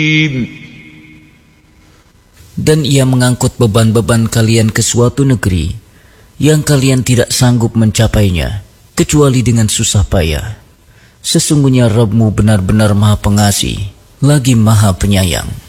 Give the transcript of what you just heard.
Dan ia mengangkut beban-beban kalian ke suatu negeri yang kalian tidak sanggup mencapainya kecuali dengan susah payah. Sesungguhnya Rabb-Mu benar-benar Maha Pengasih lagi Maha Penyayang.